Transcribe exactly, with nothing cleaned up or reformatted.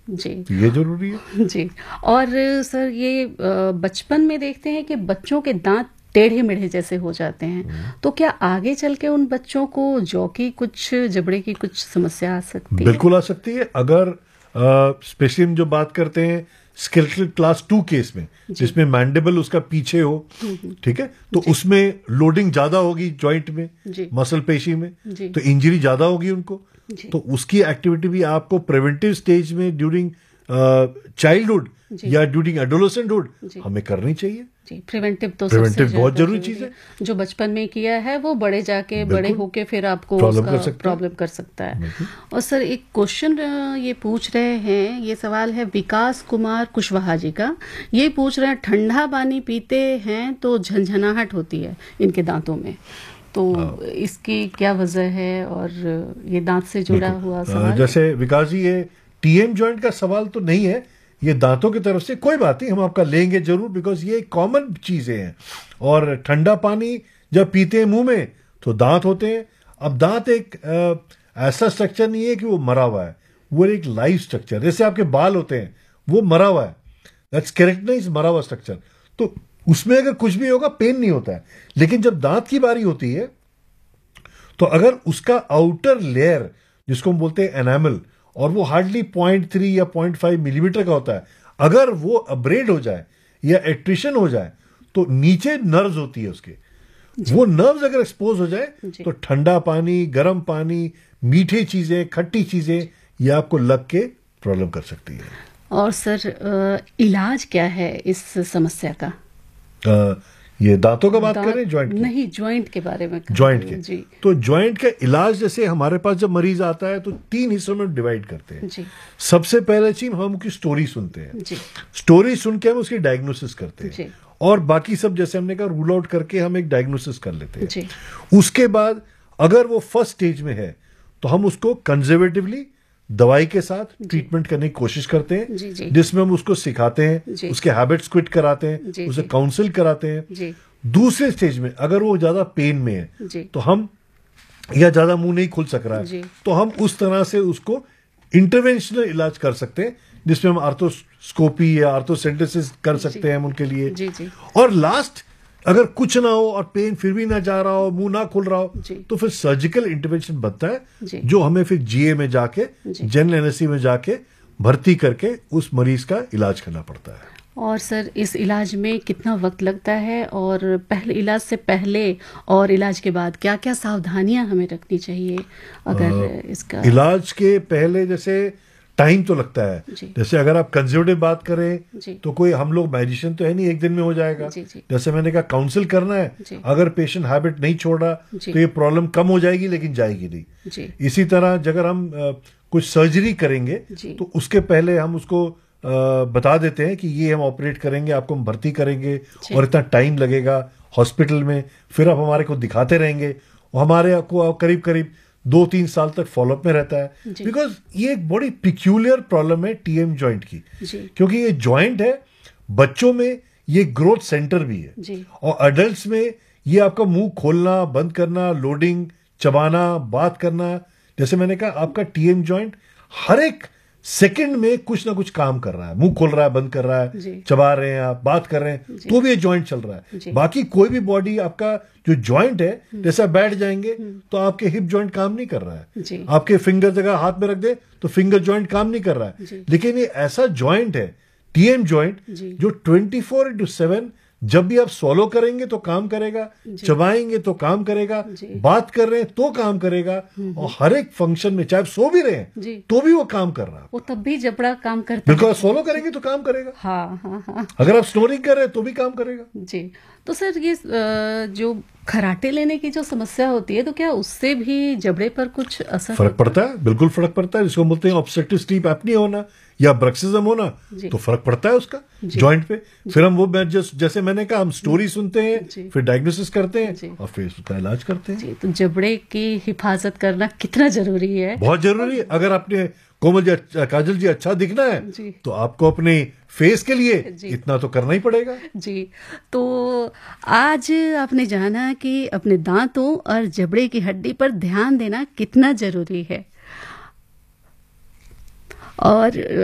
जी, ये जरूरी है जी। और सर ये अ, बचपन में देखते हैं कि बच्चों के दांत टेढ़े मेढ़े जैसे हो जाते हैं, तो क्या आगे चल के उन बच्चों को जौ की कुछ जबड़े की कुछ समस्या आ सकती है? बिल्कुल आ सकती है। अगर स्पेशली हम जो बात करते हैं स्केलेटल क्लास टू केस में, जी। जिसमें मैंडिबल उसका पीछे हो, हम्म, हम्म, ठीक है, तो जी। उसमें लोडिंग ज्यादा होगी जॉइंट में, जी। मसल पेशी में, जी। तो इंजरी ज्यादा होगी उनको। जी। तो उसकी एक्टिविटी भी आपको प्रिवेंटिव स्टेज में ड्यूरिंग चाइल्डहुड जी। या ड्यूरिंग एडोलेसेंटहुड जी। हमें करनी चाहिए। जी, प्रिवेंटिव तो सबसे प्रिवेंटिव बहुत ज्यादा जरूरी जरूरी चीज है। है। जो बचपन में किया है वो बड़े जाके बड़े बिल्कुल होके फिर आपको प्रॉब्लम उसका कर सकता है। प्रॉब्लम कर सकता है। बिल्कुल। और सर एक क्वेश्चन ये पूछ रहे हैं, ये सवाल है विकास कुमार कुशवाहा जी का। ये पूछ रहे हैं ठंडा पानी पीते हैं तो झंझनाहट होती है इनके दांतों में, तो इसकी क्या वजह है? और ये दांत से जुड़ा हुआ बिल्कुल। अ, सवाल है। जैसे विकास जी, ये टीएम जॉइंट का सवाल तो नहीं है, ये दांतों की तरफ से। कोई बात नहीं, हम आपका लेंगे जरूर, बिकॉज ये कॉमन चीजें हैं। और ठंडा पानी जब पीते हैं मुंह में तो दांत होते हैं। अब दांत एक अ, ऐसा स्ट्रक्चर नहीं है कि वो मरा हुआ है, वो एक लाइव स्ट्रक्चर, जैसे आपके बाल होते हैं वो मरा हुआ है, दैट्स कैरेक्टराइज मरा हुआ स्ट्रक्चर। तो उसमें अगर कुछ भी होगा पेन नहीं होता है। लेकिन जब दांत की बारी होती है तो अगर उसका आउटर लेयर, जिसको हम बोलते हैं एनामल, और वो हार्डली पॉइंट थ्री या पॉइंट फाइव मिलीमीटर का होता है, अगर वो अब्रेड हो जाए या एट्रिशन हो जाए तो नीचे नर्व्स होती है उसके, वो नर्व्स अगर एक्सपोज हो जाए तो ठंडा पानी, गर्म पानी, मीठे चीजें, खट्टी चीजें, ये आपको लग के प्रॉब्लम कर सकती है। और सर अ, इलाज क्या है इस समस्या का? अ, ये दांतों का बात दांत करें, जॉइंट की? नहीं, जॉइंट के बारे में कहा। जॉइंट के। जी। तो जॉइंट का इलाज, जैसे हमारे पास जब मरीज आता है तो तीन हिस्सों में डिवाइड करते हैं। जी। सबसे पहले चीज हम उसकी स्टोरी सुनते हैं। जी। स्टोरी सुन के हम उसकी डायग्नोसिस करते हैं। जी। और बाकी सब जैसे हमने कहा रूल आउट करके हम एक डायग्नोसिस कर लेते हैं। जी। उसके बाद अगर वो फर्स्ट स्टेज में है तो हम उसको कंजर्वेटिवली दवाई के साथ ट्रीटमेंट करने की कोशिश करते हैं, जी, जी। जिसमें हम उसको सिखाते हैं, जी। उसके हैबिट्स क्विट कराते हैं, जी, उसे जी। काउंसिल कराते हैं। जी। दूसरे स्टेज में अगर वो ज्यादा पेन में है जी। तो हम, या ज्यादा मुंह नहीं खुल सक रहा जी। है, तो हम उस तरह से उसको इंटरवेंशनल इलाज कर सकते हैं, जिसमें हम आर्थोस्कोपी या आर्थोसेंटेसिस कर सकते हैं हम उनके लिए। जी। जी। और लास्ट, अगर कुछ ना हो और पेन फिर भी ना जा रहा हो, मुंह ना खुल रहा हो, जी। तो फिर सर्जिकल इंटरवेंशन बनता है, जी। जो हमें फिर जीए में जाके, जी। जनरल एनेस्थीसिया में जाके भर्ती करके उस मरीज का इलाज करना पड़ता है। और सर इस इलाज में कितना वक्त लगता है? और पहले इलाज से पहले और इलाज के बाद क्या क्या सावधानियां हमें रखनी चाहिए अगर आ, इसका? इलाज के पहले जैसे टाइम तो लगता है। जी। जैसे अगर आप कंजर्वेटिव बात करें जी। तो कोई, हम लोग मैजिशियन तो है नहीं, एक दिन में हो जाएगा। जी। जी। जैसे मैंने कहा काउंसिल करना है, जी। अगर पेशेंट हैबिट नहीं छोड़ रहा जी। तो ये प्रॉब्लम कम हो जाएगी, लेकिन जाएगी नहीं। जी। इसी तरह अगर हम आ, कुछ सर्जरी करेंगे जी। तो उसके पहले हम उसको आ, बता देते हैं कि ये हम ऑपरेट करेंगे, आपको हम भर्ती करेंगे और इतना टाइम लगेगा हॉस्पिटल में, फिर आप हमारे को दिखाते रहेंगे, और हमारे को करीब करीब दो तीन साल तक फॉलोअप में रहता है। बिकॉज ये एक बड़ी पिक्यूलियर प्रॉब्लम है टीएम जॉइंट की। जी। क्योंकि ये जॉइंट है, बच्चों में ये ग्रोथ सेंटर भी है। जी। और अडल्ट्स में ये आपका मुंह खोलना, बंद करना, लोडिंग, चबाना, बात करना, जैसे मैंने कहा आपका टीएम जॉइंट हर एक सेकंड में कुछ ना कुछ काम कर रहा है, मुंह खोल रहा है, बंद कर रहा है, जी। चबा रहे हैं आप, बात कर रहे हैं, तो भी ये जॉइंट चल रहा है। जी। बाकी कोई भी बॉडी आपका जो जॉइंट है, जैसे आप बैठ जाएंगे तो आपके हिप जॉइंट काम नहीं कर रहा है, जी। आपके फिंगर जगह हाथ में रख दे तो फिंगर जॉइंट काम नहीं कर रहा है। जी। लेकिन ये ऐसा जॉइंट है टीएम जॉइंट, जो ट्वेंटी फोर इंटू सेवन जब भी आप सॉलो करेंगे तो काम करेगा, चबाएंगे तो काम करेगा, बात कर रहे हैं तो काम करेगा, और हर एक फंक्शन में चाहे आप सो भी रहे हैं तो भी वो काम कर रहा है। वो तब भी जबड़ा काम करता है। बिल्कुल, सॉलो करेंगे तो काम करेगा। हाँ हाँ हाँ। अगर आप स्नोरिंग कर रहे हैं तो भी काम करेगा। जी। तो सर ये अ, जो खराटे लेने की जो समस्या होती है, तो क्या उससे भी जबड़े पर कुछ असर फर्क पड़ता है? बिल्कुल फर्क पड़ता है। जिसको बोलते हैं ऑब्स्ट्रक्टिव स्लीप एपनिया होना या ब्रक्सिज्म होना, तो फर्क पड़ता है उसका जॉइंट पे। फिर हम वो जस, जैसे मैंने कहा, हम स्टोरी सुनते हैं, फिर डायग्नोसिस करते हैं और फिर उसका इलाज करते हैं। जी। तो जबड़े की हिफाजत करना कितना जरूरी है? बहुत जरूरी है। अगर आपने कोमल जी, काजल जी, अच्छा दिखना है तो आपको अपने फेस के लिए इतना तो करना ही पड़ेगा। जी। तो आज आपने जाना कि अपने दांतों और जबड़े की हड्डी पर ध्यान देना कितना जरूरी है। और